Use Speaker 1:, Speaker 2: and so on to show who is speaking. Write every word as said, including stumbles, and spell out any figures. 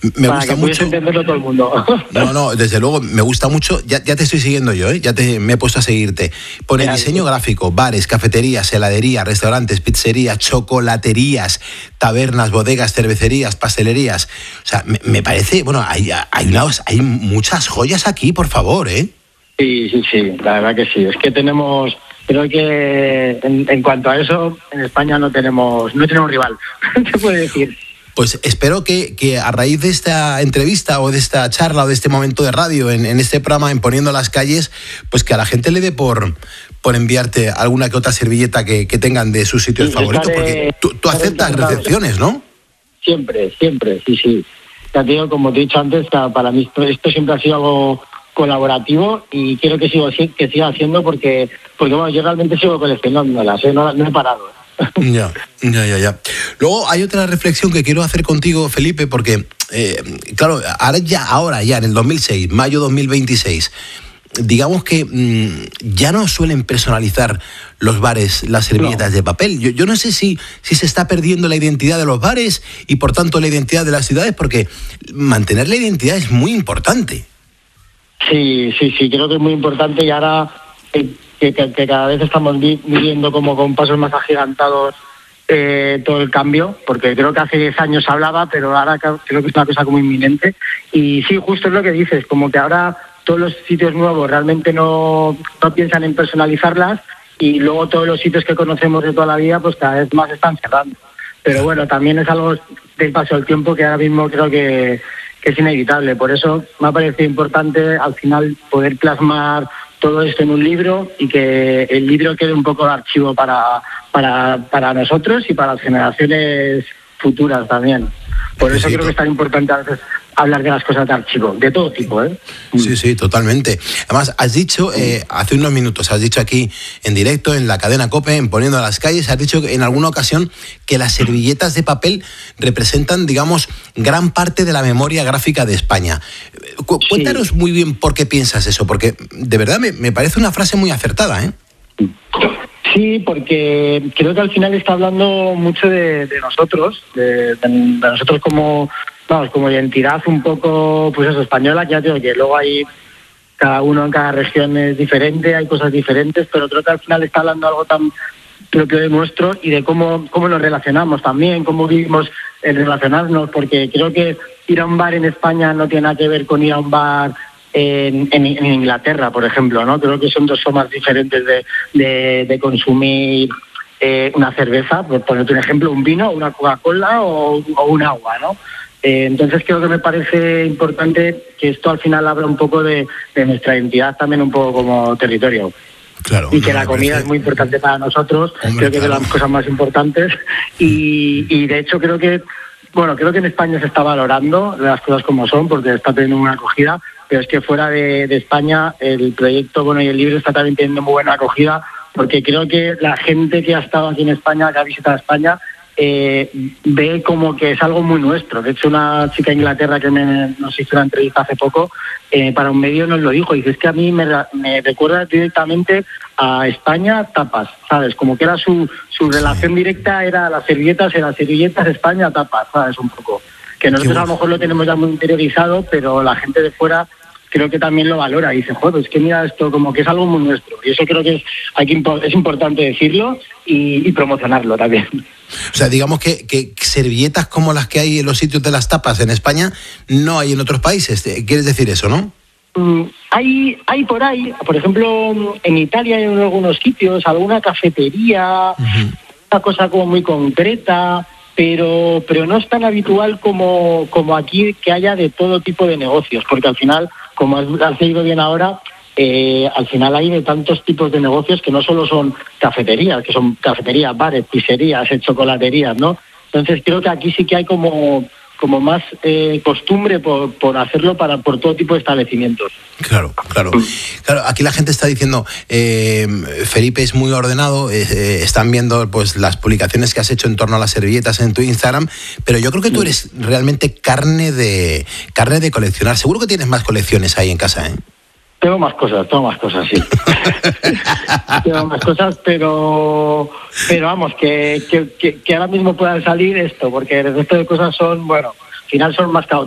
Speaker 1: Me
Speaker 2: para
Speaker 1: gusta
Speaker 2: que pudiese
Speaker 1: mucho.
Speaker 2: entenderlo todo el mundo.
Speaker 1: No, no, desde luego, me gusta mucho. Ya, ya te estoy siguiendo yo, ¿eh? Ya te, me he puesto a seguirte. Pone
Speaker 2: Ya,
Speaker 1: diseño
Speaker 2: sí.
Speaker 1: gráfico, bares, cafeterías, heladerías, restaurantes, pizzerías, chocolaterías, tabernas, bodegas, cervecerías, pastelerías. O sea, me, me parece, bueno, hay, hay, unas, hay muchas joyas aquí, por favor, ¿eh?
Speaker 2: Sí, sí, sí, la verdad que sí. Es que tenemos, creo que en, en cuanto a eso, en España no tenemos, no tenemos rival, se puede decir.
Speaker 1: Pues espero que, que a raíz de esta entrevista o de esta charla o de este momento de radio en, en este programa, en Poniendo las Calles, pues que a la gente le dé por, por enviarte alguna que otra servilleta que, que tengan de sus sitios
Speaker 2: Sí,
Speaker 1: favoritos,
Speaker 2: estaré-
Speaker 1: porque tú, tú
Speaker 2: estaré
Speaker 1: aceptas
Speaker 2: encantado.
Speaker 1: recepciones, ¿no?
Speaker 2: Siempre, siempre, sí, sí. Ya te digo, como te he dicho antes, que para mí esto, esto siempre ha sido algo colaborativo y quiero que sigo así- que siga haciendo porque, porque bueno, yo realmente sigo coleccionándolas, ¿eh? no, no he parado.
Speaker 1: Ya, ya, ya, ya. Luego hay otra reflexión que quiero hacer contigo, Felipe, porque, eh, claro, ahora ya, ahora ya, en el dos mil seis, mayo dos mil veintiséis, digamos que mmm, ya no suelen personalizar los bares las servilletas
Speaker 2: No.
Speaker 1: de papel. Yo, yo no sé si, si se está perdiendo la identidad de los bares y por tanto la identidad de las ciudades, porque mantener la identidad es muy importante.
Speaker 2: Sí, sí, sí, creo que es muy importante y ahora eh, que, que, que cada vez estamos vi- viviendo como con pasos más agigantados eh, todo el cambio, porque creo que hace diez años se hablaba, pero ahora ca- creo que es una cosa como inminente. Y sí, justo es lo que dices, como que ahora todos los sitios nuevos realmente no, no piensan en personalizarlas y luego todos los sitios que conocemos de toda la vida pues cada vez más están cerrando. Pero bueno, también es algo del paso del tiempo que ahora mismo creo que, que es inevitable. Por eso me ha parecido importante al final poder plasmar todo esto en un libro y que el libro quede un poco de archivo para, para, para nosotros y para las generaciones futuras también. Por eso creo que es tan importante a veces hablar de las cosas de archivo, de todo tipo, ¿eh?
Speaker 1: Sí, sí, totalmente. Además, has dicho, eh, hace unos minutos, has dicho aquí en directo, en la cadena COPE, en Poniendo las Calles, has dicho en alguna ocasión que las servilletas de papel representan, digamos, gran parte de la memoria gráfica de España. Cu-
Speaker 2: Sí.
Speaker 1: Cuéntanos muy bien por qué piensas eso, porque de verdad me, me parece una frase muy acertada, ¿eh?
Speaker 2: Sí, porque creo que al final está hablando mucho de, de nosotros, de, de- de nosotros como, vamos, como identidad un poco, pues eso, española, ya digo que luego hay, cada uno en cada región es diferente, hay cosas diferentes, pero creo que al final está hablando algo tan propio de nuestro y de cómo, cómo nos relacionamos también, cómo vivimos el relacionarnos, porque creo que ir a un bar en España no tiene nada que ver con ir a un bar en, en, en Inglaterra, por ejemplo, ¿no? Creo que son dos formas diferentes de, de, de consumir eh, una cerveza, por ponerte un ejemplo, un vino, una Coca-Cola o, o un agua, ¿no? Eh, entonces creo que me parece importante que esto al final habla un poco de, de nuestra identidad también un poco como territorio.
Speaker 1: Claro.
Speaker 2: Y que
Speaker 1: no,
Speaker 2: la
Speaker 1: me
Speaker 2: comida
Speaker 1: parece-
Speaker 2: es muy importante para nosotros,
Speaker 1: Hombre,
Speaker 2: creo que es de
Speaker 1: claro.
Speaker 2: las cosas más importantes y, y de hecho creo que, bueno, creo que en España se está valorando las cosas como son porque está teniendo una acogida, pero es que fuera de, de España el proyecto, bueno, y el libro está también teniendo muy buena acogida porque creo que la gente que ha estado aquí en España, que ha visitado España, eh, ve como que es algo muy nuestro. De hecho, una chica de Inglaterra que me, nos hizo una entrevista hace poco, eh, para un medio nos lo dijo, y dice, es que a mí me, me recuerda directamente a España tapas, ¿sabes? Como que era su, su relación directa, era las servilletas, era servilletas, España tapas, ¿sabes? Un poco. Que nosotros a lo mejor lo tenemos ya muy interiorizado, pero la gente de fuera creo que también lo valora y dice, joder, es que mira esto como que es algo muy nuestro. Y eso creo que es, hay que, impo- es importante decirlo y, y promocionarlo también.
Speaker 1: O sea, digamos que, que servilletas como las que hay en los sitios de las tapas en España no hay en otros países. ¿Quieres decir eso, no?
Speaker 2: Mm, Hay, hay por ahí, por ejemplo, en Italia hay en algunos sitios, alguna cafetería,
Speaker 1: Ujú.
Speaker 2: una cosa como muy concreta, pero, pero no es tan habitual como, como aquí que haya de todo tipo de negocios, porque al final, como has, has leído bien ahora, eh, al final hay de tantos tipos de negocios que no solo son cafeterías, que son cafeterías, bares, pizzerías, eh, chocolaterías, ¿no? Entonces creo que aquí sí que hay como, como más eh, costumbre por, por hacerlo para por todo tipo de establecimientos.
Speaker 1: Claro, claro. Claro, aquí la gente está diciendo, eh, Felipe es muy ordenado, eh, eh, están viendo pues las publicaciones que has hecho en torno a las servilletas en tu Instagram, pero yo creo que tú eres realmente carne de carne de coleccionar. Seguro que tienes más colecciones ahí en casa, ¿eh?
Speaker 2: Tengo más cosas, tengo más cosas, sí. tengo más cosas, pero pero vamos, que, que, que, que ahora mismo puedan salir esto, porque el resto de cosas son, bueno, al final son más caóticas.